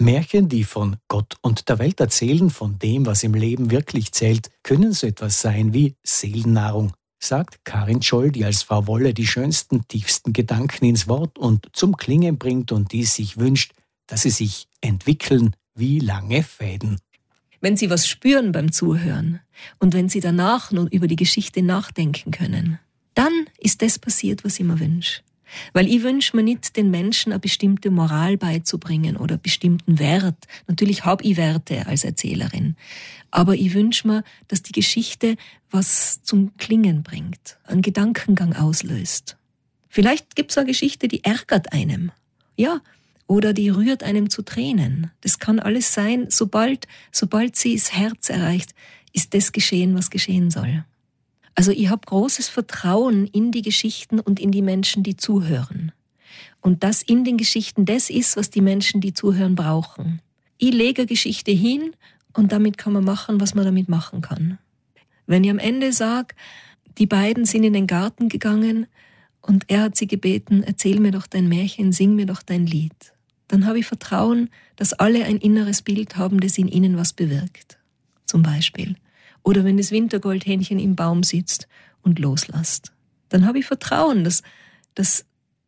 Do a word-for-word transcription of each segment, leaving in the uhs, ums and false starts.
Märchen, die von Gott und der Welt erzählen, von dem, was im Leben wirklich zählt, können so etwas sein wie Seelennahrung, sagt Karin Scholl, die als Frau Wolle die schönsten, tiefsten Gedanken ins Wort und zum Klingen bringt und die sich wünscht, dass sie sich entwickeln wie lange Fäden. Wenn Sie was spüren beim Zuhören und wenn Sie danach noch über die Geschichte nachdenken können, dann ist das passiert, was ich mir wünsche. Weil ich wünsche mir nicht, den Menschen eine bestimmte Moral beizubringen oder einen bestimmten Wert. Natürlich habe ich Werte als Erzählerin. Aber ich wünsche mir, dass die Geschichte was zum Klingen bringt, einen Gedankengang auslöst. Vielleicht gibt es eine Geschichte, die ärgert einem. Ja, oder die rührt einem zu Tränen. Das kann alles sein, sobald, sobald sie das Herz erreicht, ist das geschehen, was geschehen soll. Also ich habe großes Vertrauen in die Geschichten und in die Menschen, die zuhören. Und dass in den Geschichten das ist, was die Menschen, die zuhören, brauchen. Ich lege eine Geschichte hin und damit kann man machen, was man damit machen kann. Wenn ich am Ende sage, die beiden sind in den Garten gegangen und er hat sie gebeten, erzähl mir doch dein Märchen, sing mir doch dein Lied, dann habe ich Vertrauen, dass alle ein inneres Bild haben, das in ihnen was bewirkt. Zum Beispiel. Oder wenn das Wintergoldhähnchen im Baum sitzt und loslässt. Dann habe ich Vertrauen, dass, dass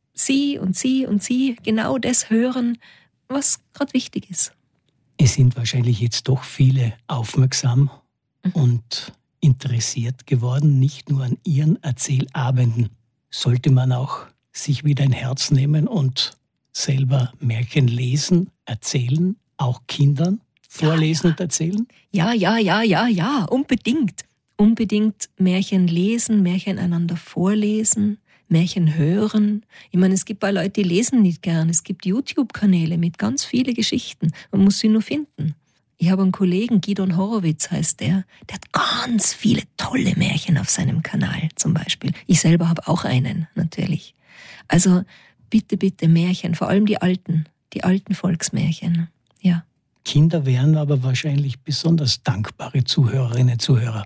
Sie und Sie und Sie genau das hören, was gerade wichtig ist. Es sind wahrscheinlich jetzt doch viele aufmerksam mhm. und interessiert geworden, nicht nur an Ihren Erzählabenden. Sollte man auch sich wieder ein Herz nehmen und selber Märchen lesen, erzählen, auch Kindern? Vorlesen ja, und erzählen? Ja, ja, ja, ja, ja, unbedingt. Unbedingt Märchen lesen, Märchen einander vorlesen, Märchen hören. Ich meine, es gibt ein paar Leute, die lesen nicht gern. Es gibt YouTube-Kanäle mit ganz vielen Geschichten. Man muss sie nur finden. Ich habe einen Kollegen, Gidon Horowitz heißt der, der hat ganz viele tolle Märchen auf seinem Kanal zum Beispiel. Ich selber habe auch einen, natürlich. Also bitte, bitte Märchen, vor allem die alten, die alten Volksmärchen, ja. Kinder wären aber wahrscheinlich besonders dankbare Zuhörerinnen und Zuhörer.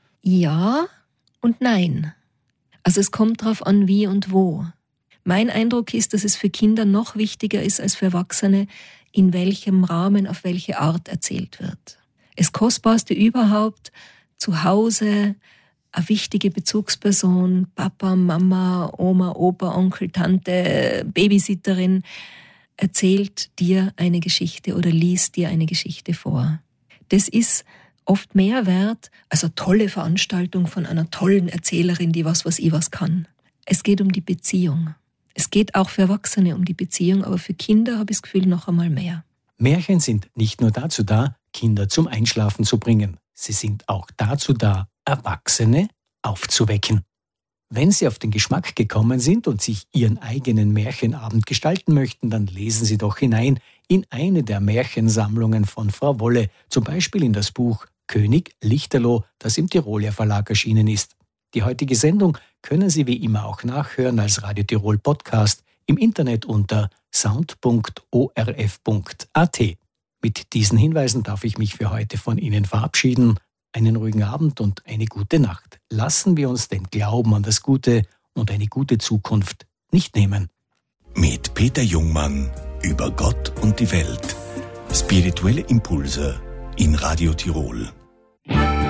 Ja und nein. Also es kommt darauf an, wie und wo. Mein Eindruck ist, dass es für Kinder noch wichtiger ist als für Erwachsene, in welchem Rahmen, auf welche Art erzählt wird. Das Kostbarste überhaupt, zu Hause, eine wichtige Bezugsperson, Papa, Mama, Oma, Opa, Onkel, Tante, Babysitterin, erzählt dir eine Geschichte oder liest dir eine Geschichte vor. Das ist oft mehr wert als eine tolle Veranstaltung von einer tollen Erzählerin, die was, was ich was kann. Es geht um die Beziehung. Es geht auch für Erwachsene um die Beziehung, aber für Kinder habe ich das Gefühl noch einmal mehr. Märchen sind nicht nur dazu da, Kinder zum Einschlafen zu bringen. Sie sind auch dazu da, Erwachsene aufzuwecken. Wenn Sie auf den Geschmack gekommen sind und sich Ihren eigenen Märchenabend gestalten möchten, dann lesen Sie doch hinein in eine der Märchensammlungen von Frau Wolle, zum Beispiel in das Buch König Lichterloh, das im Tiroler Verlag erschienen ist. Die heutige Sendung können Sie wie immer auch nachhören als Radio Tirol Podcast im Internet unter sound punkt o r f punkt a t. Mit diesen Hinweisen darf ich mich für heute von Ihnen verabschieden. Einen ruhigen Abend und eine gute Nacht. Lassen wir uns den Glauben an das Gute und eine gute Zukunft nicht nehmen. Mit Peter Jungmann über Gott und die Welt. Spirituelle Impulse in Radio Tirol.